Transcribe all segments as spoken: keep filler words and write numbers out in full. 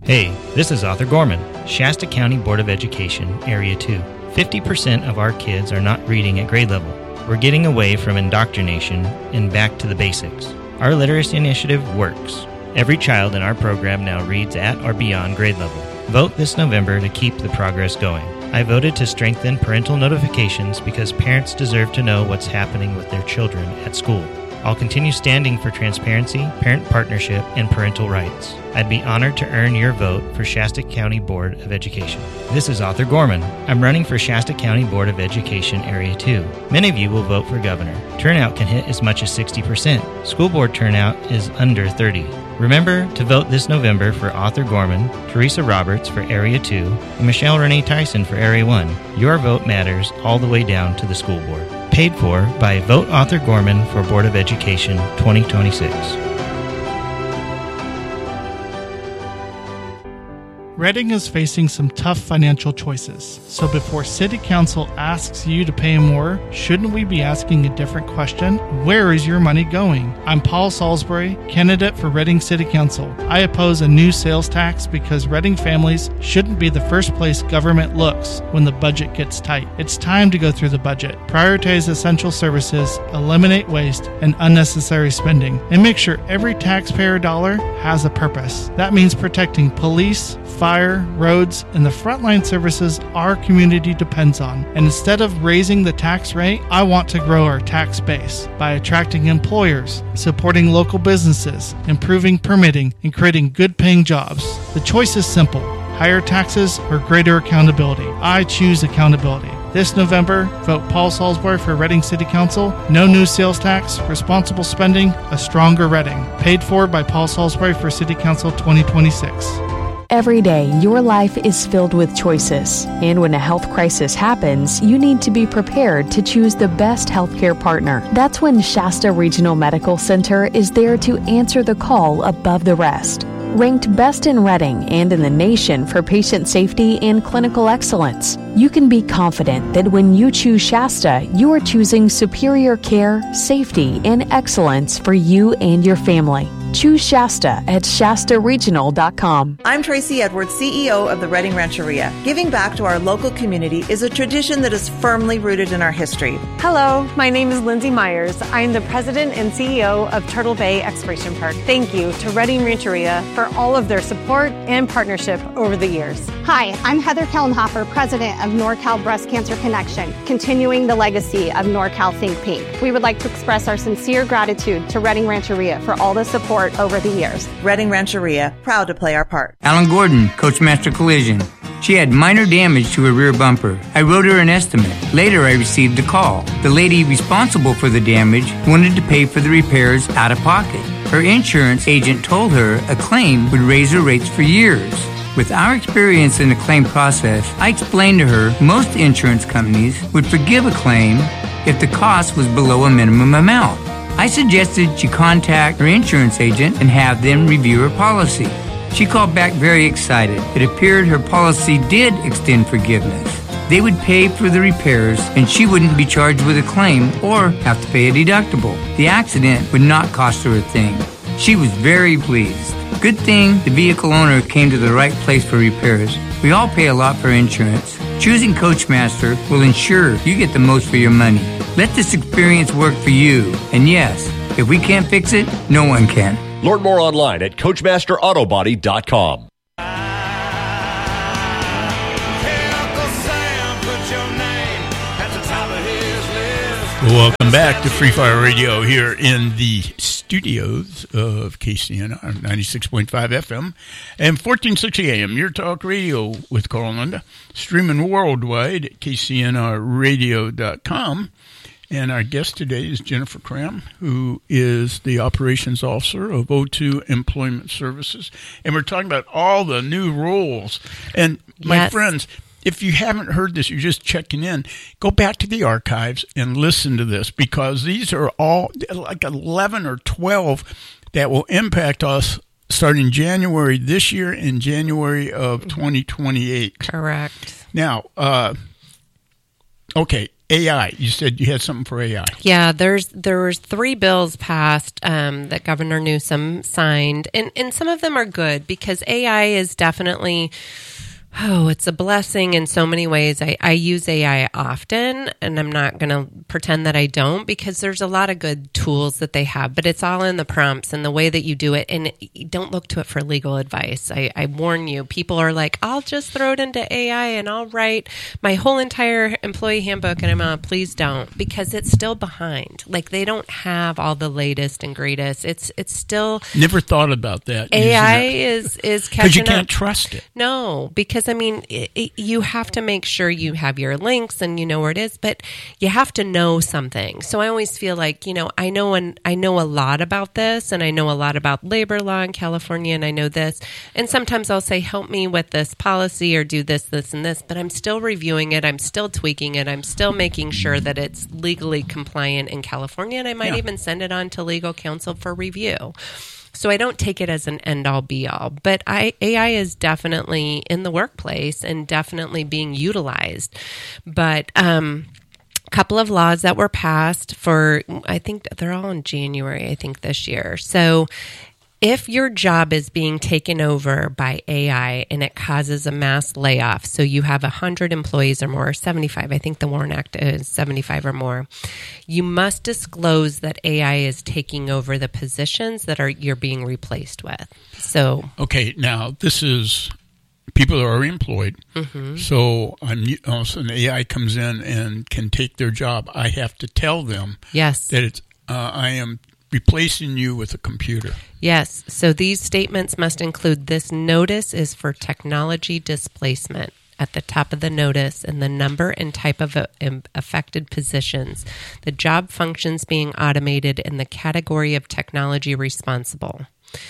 Hey, this is Arthur Gorman, Shasta County Board of Education, Area two. fifty percent of our kids are not reading at grade level. We're getting away from indoctrination and back to the basics. Our literacy initiative works. Every child in our program now reads at or beyond grade level. Vote this November to keep the progress going. I voted to strengthen parental notifications because parents deserve to know what's happening with their children at school. I'll continue standing for transparency, parent partnership, and parental rights. I'd be honored to earn your vote for Shasta County Board of Education. This is Arthur Gorman. I'm running for Shasta County Board of Education Area two. Many of you will vote for governor. Turnout can hit as much as sixty percent. School board turnout is under thirty. Remember to vote this November for Arthur Gorman, Teresa Roberts for Area two, and Michelle Renee Tyson for Area one. Your vote matters all the way down to the school board. Paid for by Vote Arthur Gorman for Board of Education twenty twenty-six. Reading is facing some tough financial choices. So before City Council asks you to pay more, shouldn't we be asking a different question? Where is your money going? I'm Paul Salisbury, candidate for Reading City Council. I oppose a new sales tax because Reading families shouldn't be the first place government looks when the budget gets tight. It's time to go through the budget, prioritize essential services, eliminate waste and unnecessary spending, and make sure every taxpayer dollar has a purpose. That means protecting police, fire, roads, and the frontline services our community depends on. And instead of raising the tax rate, I want to grow our tax base by attracting employers, supporting local businesses, improving permitting, and creating good-paying jobs. The choice is simple: higher taxes or greater accountability. I choose accountability. This November, vote Paul Salisbury for Reading City Council. No new sales tax, responsible spending, a stronger Reading. Paid for by Paul Salisbury for City Council twenty twenty-six. Every day, your life is filled with choices. And when a health crisis happens, you need to be prepared to choose the best healthcare partner. That's when Shasta Regional Medical Center is there to answer the call above the rest. Ranked best in Reading and in the nation for patient safety and clinical excellence, you can be confident that when you choose Shasta, you are choosing superior care, safety, and excellence for you and your family. Choose Shasta at Shasta Regional dot com. I'm Tracy Edwards, C E O of the Reading Rancheria. Giving back to our local community is a tradition that is firmly rooted in our history. Hello, my name is Lindsay Myers. I am the president and C E O of Turtle Bay Exploration Park. Thank you to Reading Rancheria for all of their support and partnership over the years. Hi, I'm Heather Kellenhofer, president of NorCal Breast Cancer Connection, continuing the legacy of NorCal Think Pink. We would like to express our sincere gratitude to Reading Rancheria for all the support over the years. Reading Rancheria, proud to play our part. Alan Gordon, Coachmaster Collision. She had minor damage to her rear bumper. I wrote her an estimate. Later, I received a call. The lady responsible for the damage wanted to pay for the repairs out of pocket. Her insurance agent told her a claim would raise her rates for years. With our experience in the claim process, I explained to her most insurance companies would forgive a claim if the cost was below a minimum amount. I suggested she contact her insurance agent and have them review her policy. She called back very excited. It appeared her policy did extend forgiveness. They would pay for the repairs and she wouldn't be charged with a claim or have to pay a deductible. The accident would not cost her a thing. She was very pleased. Good thing the vehicle owner came to the right place for repairs. We all pay a lot for insurance. Choosing Coachmaster will ensure you get the most for your money. Let this experience work for you. And yes, if we can't fix it, no one can. Learn more online at Coachmaster Auto Body dot com. Welcome back to Free Fire Radio here in the studios of K C N R ninety-six point five F M and fourteen sixty A M, your talk radio with Carl and Linda, streaming worldwide at K C N R radio dot com. And our guest today is Jennifer Cram, who is the operations officer of O two Employment Services. And we're talking about all the new rules. And my yes. friends, if you haven't heard this, you're just checking in, go back to the archives and listen to this, because these are all like eleven or twelve that will impact us starting January this year and January of twenty twenty-eight. Correct. Now, uh, okay, A I. You said you had something for A I. Yeah, there's there was three bills passed um, that Governor Newsom signed, and, and some of them are good because A I is definitely, oh, it's a blessing in so many ways. I, I use A I often, and I'm not going to pretend that I don't because there's a lot of good tools that they have, but it's all in the prompts and the way that you do it, and don't look to it for legal advice. I, I warn you, people are like, I'll just throw it into A I and I'll write my whole entire employee handbook, and I'm uh, please don't, because it's still behind. Like, they don't have all the latest and greatest. It's it's still... Never thought about that. A I is, is catching up. Because you can't trust it. No, because I mean, it, it, you have to make sure you have your links and you know where it is, but you have to know something. So I always feel like, you know, I know and I know a lot about this, and I know a lot about labor law in California, and I know this. And sometimes I'll say, help me with this policy or do this, this, and this, but I'm still reviewing it. I'm still tweaking it. I'm still making sure that it's legally compliant in California, and I might Yeah. even send it on to legal counsel for review. So I don't take it as an end-all, be-all. But I, A I is definitely in the workplace and definitely being utilized. But um, a couple of laws that were passed for, I think they're all in January, I think, this year. So if your job is being taken over by A I and it causes a mass layoff, so you have one hundred employees or more, seventy-five, I think the WARN Act is seventy-five or more, you must disclose that A I is taking over the positions that are you're being replaced with. So, Okay, now this is people are already employed. mm-hmm. So I'm, all of a sudden A I comes in and can take their job. I have to tell them yes. that it's uh, I am replacing you with a computer. Yes. So these statements must include this notice is for technology displacement at the top of the notice, and the number and type of uh, affected positions, the job functions being automated, and the category of technology responsible.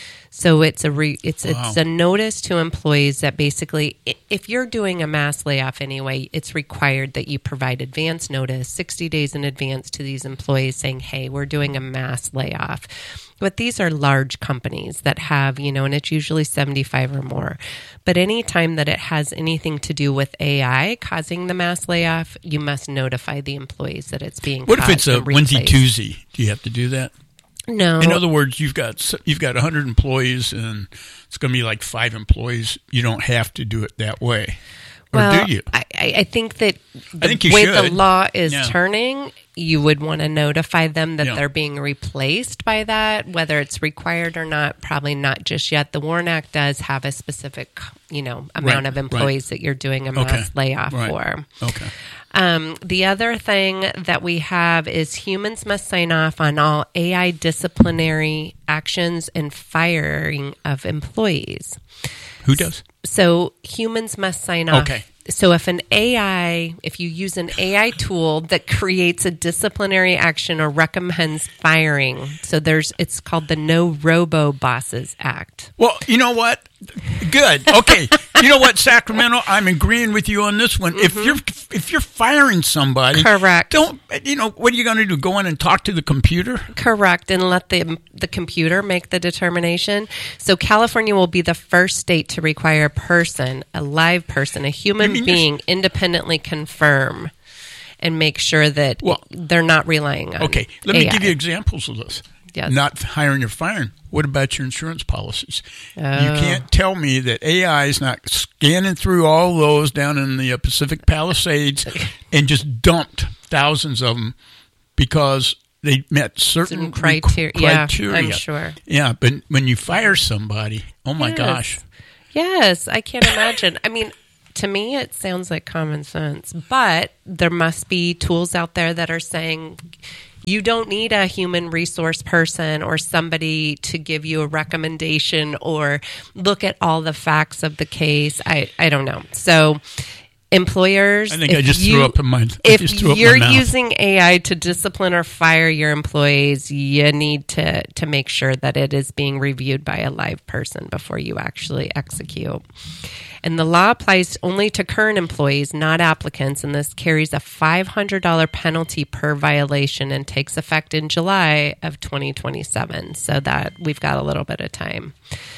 So it's a re, it's Wow. it's a notice to employees that basically, i- if you're doing a mass layoff anyway, it's required that you provide advance notice sixty days in advance to these employees saying, hey, we're doing a mass layoff. But these are large companies that have, you know, and it's usually seventy-five or more. But any time that it has anything to do with A I causing the mass layoff, you must notify the employees that it's being What if caused it's a and Wednesday, replaced. Tuesday? Do you have to do that? No. In other words, you've got you've got one hundred employees, and it's going to be like five employees. You don't have to do it that way, or well, do you? I, I think that the I think you way should. the law is Yeah. turning, you would want to notify them that Yeah. they're being replaced by that, whether it's required or not. Probably not just yet. The WARN Act does have a specific, you know, amount Right, of employees right. that you're doing a mass Okay, layoff right. for. Okay. Um, the other thing that we have is humans must sign off on all A I disciplinary actions and firing of employees. Who does? So humans must sign off. Okay. So if an A I, if you use an A I tool that creates a disciplinary action or recommends firing, so there's, it's called the No Robo Bosses Act. Well, you know what? Good. Okay. You know what, Sacramento? I'm agreeing with you on this one. Mm-hmm. If you're if you're firing somebody, correct. Don't you know what are you going to do? Go in and talk to the computer? Correct, and let the the computer make the determination. So California will be the first state to require a person, a live person, a human mean being, independently confirm and make sure that Well, they're not relying on. Okay. Let me A I. give you examples of this. Yes. Not hiring or firing. What about your insurance policies? Oh. You can't tell me that A I is not scanning through all those down in the uh, Pacific Palisades and just dumped thousands of them because they met certain Some criteria. requ- Yeah, criteria. I'm sure. Yeah, but when you fire somebody, oh my Yes. gosh. Yes, I can't imagine. I mean, to me, it sounds like common sense, but there must be tools out there that are saying you don't need a human resource person or somebody to give you a recommendation or look at all the facts of the case. I, I don't know. So employers, I think if I just you, threw up in my I if just threw up my you're mouth. using A I to discipline or fire your employees, you need to, to make sure that it is being reviewed by a live person before you actually execute. And the law applies only to current employees, not applicants, and this carries a five hundred dollars penalty per violation and takes effect in July of twenty twenty-seven, so that we've got a little bit of time.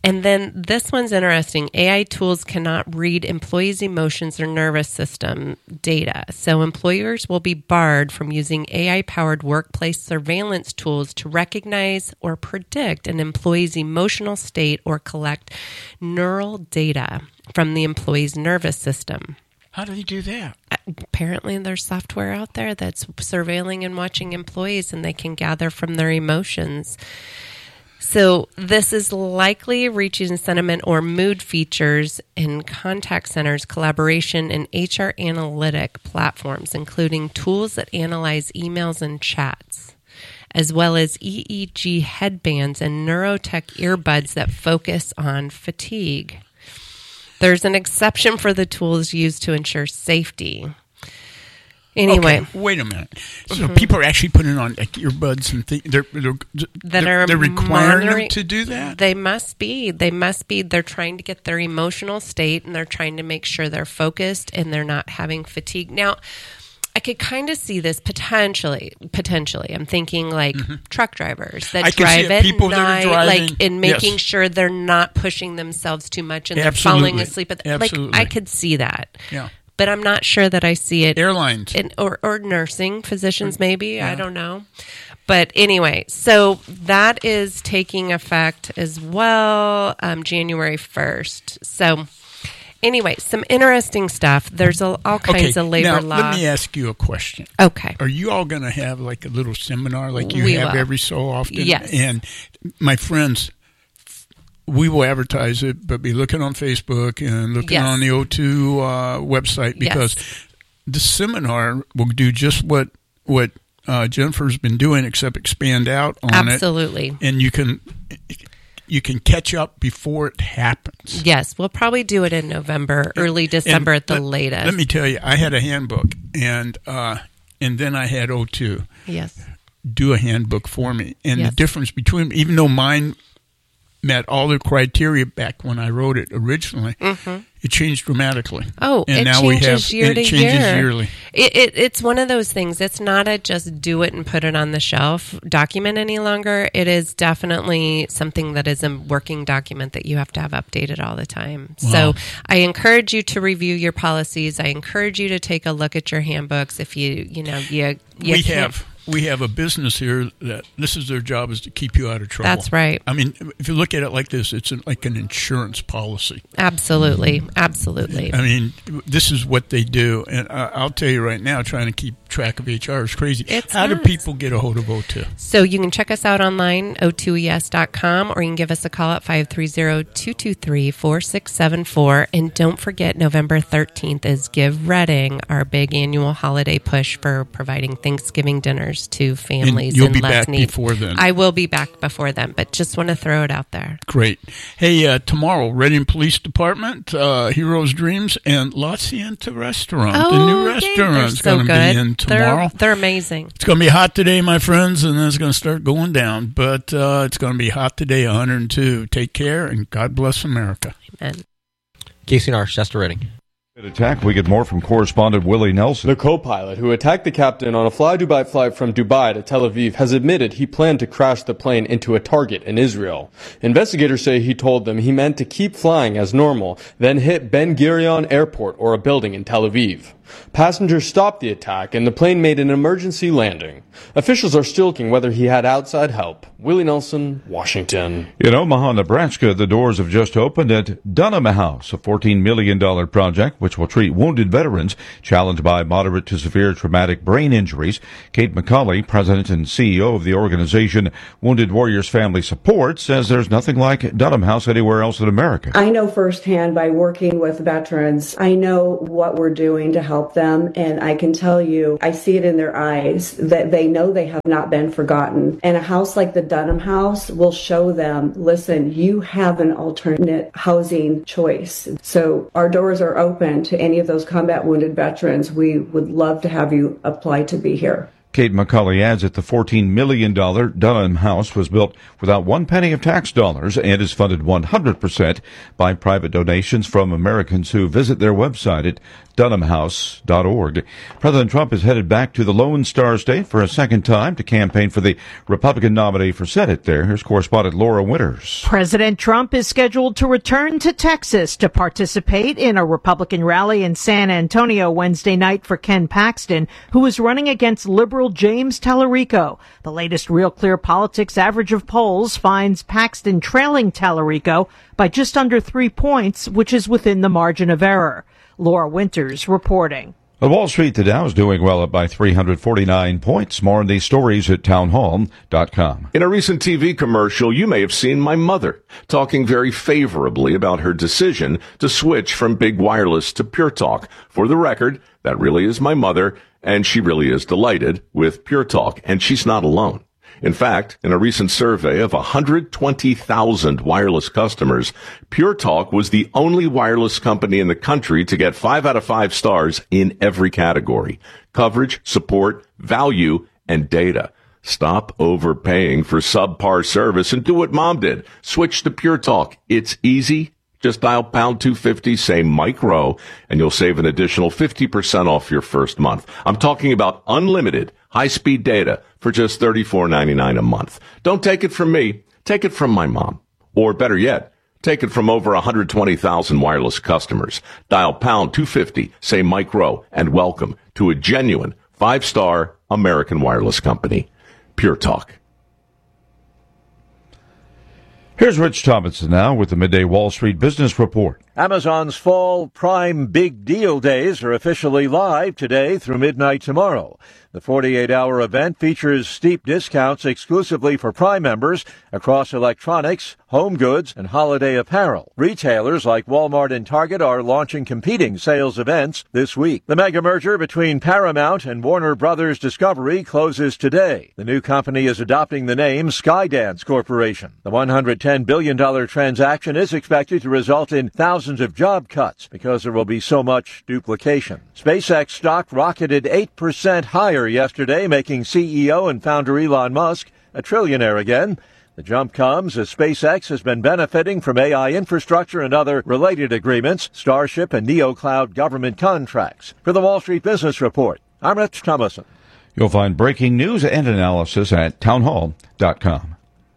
And then this one's interesting. A I tools cannot read employees' emotions or nervous system data. So employers will be barred from using A I-powered workplace surveillance tools to recognize or predict an employee's emotional state or collect neural data from the employee's nervous system. How do they do that? Apparently, there's software out there that's surveilling and watching employees, and they can gather from their emotions. So this is likely reaching sentiment or mood features in contact centers, collaboration, and H R analytic platforms, including tools that analyze emails and chats, as well as E E G headbands and neurotech earbuds that focus on fatigue. There's an exception for the tools used to ensure safety. Anyway, okay, wait a minute. So mm-hmm. people are actually putting on like earbuds and things. They're, they're, that they're, are they're requiring them to do that? They must be. They must be. They're trying to get their emotional state, and they're trying to make sure they're focused and they're not having fatigue. Now, I could kind of see this potentially. Potentially, I'm thinking like mm-hmm. truck drivers that I drive at people night, driving, like in making yes. sure they're not pushing themselves too much and Absolutely. they're falling asleep. At, Absolutely. Like I could see that. Yeah. But I'm not sure that I see it. Airlines. In, or, or nursing, physicians maybe. Yeah. I don't know. But anyway, so that is taking effect as well um, January first. So anyway, some interesting stuff. There's a, all kinds okay, of labor now, law. Let me ask you a question. Okay. Are you all going to have like a little seminar like you we have will. every so often? Yes. And my friends, we will advertise it, but be looking on Facebook and looking yes. on the O two uh, website because yes. the seminar will do just what what uh, Jennifer's been doing, except expand out on Absolutely. it. Absolutely. And you can you can catch up before it happens. Yes, we'll probably do it in November, early December and at the let, latest. Let me tell you, I had a handbook, and uh, and then I had O two yes. do a handbook for me. And yes. the difference between, even though mine met all the criteria back when I wrote it originally, mm-hmm. it changed dramatically. Oh, and it now changes we have, year and to it changes year. yearly. It, it, it's one of those things. It's not a just do it and put it on the shelf document any longer. It is definitely something that is a working document that you have to have updated all the time. Wow. So I encourage you to review your policies. I encourage you to take a look at your handbooks if you, you know, you, you we can't. have. We have a business here that this is their job, is to keep you out of trouble. That's right. I mean, if you look at it like this, it's an, like an insurance policy. Absolutely. Absolutely. I mean, this is what they do. And I, I'll tell you right now, trying to keep track of H R is crazy. It's How nuts. do people get a hold of O two? So you can check us out online, O two E S dot com, or you can give us a call at five three zero, two two three, four six seven four. And don't forget, November thirteenth is Give Reading, our big annual holiday push for providing Thanksgiving dinners to families And you'll in be less back need. before then. I will be back before then, but just want to throw it out there. Great. Hey, uh, tomorrow, Reading Police Department, uh, Heroes Dreams, and La Cienta Restaurant. Oh, the new yay. restaurant's They're so going to good. be in tomorrow. They're, they're amazing. It's going to be hot today, my friends, and then it's going to start going down. But uh, it's going to be hot today, one hundred two. Take care, and God bless America. Amen. K C N R, Shasta Reading. Attack. We get more from correspondent Willie Nelson. The co-pilot who attacked the captain on a fly-Dubai flight from Dubai to Tel Aviv has admitted he planned to crash the plane into a target in Israel. Investigators say he told them he meant to keep flying as normal, then hit Ben Gurion Airport or a building in Tel Aviv. Passengers stopped the attack and the plane made an emergency landing. Officials are still looking whether he had outside help. Willie Nelson, Washington. In Omaha, Nebraska, the doors have just opened at Dunham House, a fourteen million dollars project which will treat wounded veterans challenged by moderate to severe traumatic brain injuries. Kate McCauley, president and C E O of the organization Wounded Warriors Family Support, says there's nothing like Dunham House anywhere else in America. I know firsthand by working with veterans, I know what we're doing to help them, and I can tell you, I see it in their eyes that they know they have not been forgotten. And a house like the Dunham House will show them, listen, you have an alternate housing choice. So our doors are open to any of those combat wounded veterans. We would love to have you apply to be here. Kate McCulley adds that the fourteen million dollars Dunham House was built without one penny of tax dollars and is funded one hundred percent by private donations from Americans who visit their website at dunham house dot org. President Trump is headed back to the Lone Star State for a second time to campaign for the Republican nominee for Senate there. Here's correspondent Laura Winters. President Trump is scheduled to return to Texas to participate in a Republican rally in San Antonio Wednesday night for Ken Paxton, who is running against liberal James Tallarico. The latest Real Clear Politics average of polls finds Paxton trailing Tallarico by just under three points, which is within the margin of error. Laura Winters reporting. On Wall Street, the Dow is doing well, up by three hundred forty-nine points. More on these stories at town hall dot com. In a recent T V commercial, you may have seen my mother talking very favorably about her decision to switch from big wireless to Pure Talk. For the record, that really is my mother, and she really is delighted with Pure Talk, and she's not alone. In fact, in a recent survey of one hundred twenty thousand wireless customers, Pure Talk was the only wireless company in the country to get five out of five stars in every category: coverage, support, value, and data. Stop overpaying for subpar service and do what Mom did. Switch to Pure Talk. It's easy. Just dial pound two fifty, say Mike Rowe, and you'll save an additional fifty percent off your first month. I'm talking about unlimited high-speed data for just thirty-four ninety-nine a month. Don't take it from me. Take it from my mom. Or better yet, take it from over one hundred twenty thousand wireless customers. Dial pound two fifty, say Mike Rowe, and welcome to a genuine five-star American wireless company. Pure Talk. Here's Rich Tomlinson now with the Midday Wall Street Business Report. Amazon's fall Prime Big Deal Days are officially live today through midnight tomorrow. The forty-eight hour event features steep discounts exclusively for Prime members across electronics, home goods, and holiday apparel. Retailers like Walmart and Target are launching competing sales events this week. The mega merger between Paramount and Warner Brothers Discovery closes today. The new company is adopting the name Skydance Corporation. The one hundred ten billion dollars transaction is expected to result in thousands of job cuts because there will be so much duplication. SpaceX stock rocketed eight percent higher yesterday, making C E O and founder Elon Musk a trillionaire again. The jump comes as SpaceX has been benefiting from A I infrastructure and other related agreements, Starship and NeoCloud government contracts. For the Wall Street Business Report, I'm Rich Thomason. You'll find breaking news and analysis at town hall dot com.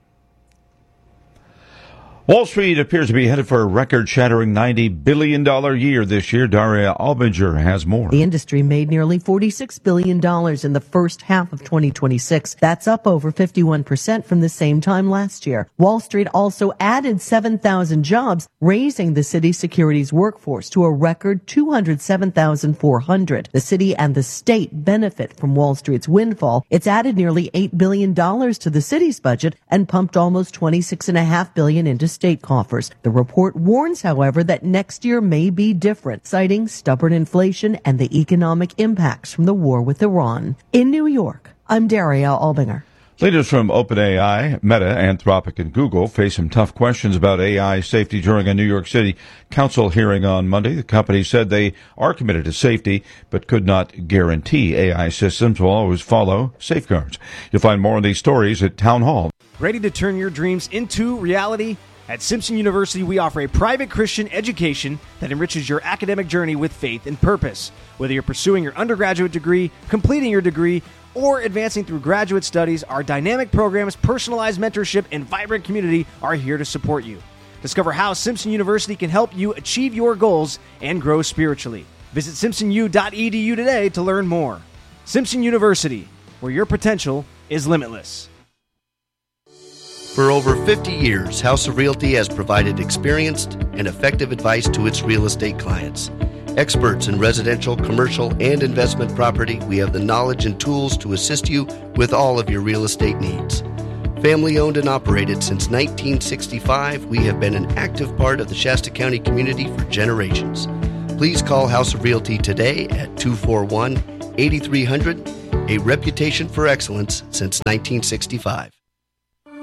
Wall Street appears to be headed for a record-shattering ninety billion dollars year this year. Daria Albinger has more. The industry made nearly forty-six billion dollars in the first half of twenty twenty-six. That's up over fifty-one percent from the same time last year. Wall Street also added seven thousand jobs, raising the city's securities workforce to a record two hundred seven thousand four hundred. The city and the state benefit from Wall Street's windfall. It's added nearly eight billion dollars to the city's budget and pumped almost twenty-six point five billion dollars into state coffers. The report warns, however, that next year may be different, citing stubborn inflation and the economic impacts from the war with Iran. In New York, I'm Daria Albinger. Leaders from OpenAI, Meta, Anthropic, and Google face some tough questions about A I safety during a New York City council hearing on Monday. The company said they are committed to safety, but could not guarantee A I systems will always follow safeguards. You'll find more on these stories at Town Hall. Ready to turn your dreams into reality? At Simpson University, we offer a private Christian education that enriches your academic journey with faith and purpose. Whether you're pursuing your undergraduate degree, completing your degree, or advancing through graduate studies, our dynamic programs, personalized mentorship, and vibrant community are here to support you. Discover how Simpson University can help you achieve your goals and grow spiritually. Visit simpson u dot e d u today to learn more. Simpson University, where your potential is limitless. For over fifty years, House of Realty has provided experienced and effective advice to its real estate clients. Experts in residential, commercial, and investment property, we have the knowledge and tools to assist you with all of your real estate needs. Family owned and operated since nineteen sixty-five, we have been an active part of the Shasta County community for generations. Please call House of Realty today at two four one, eight three zero zero, a reputation for excellence since nineteen sixty-five.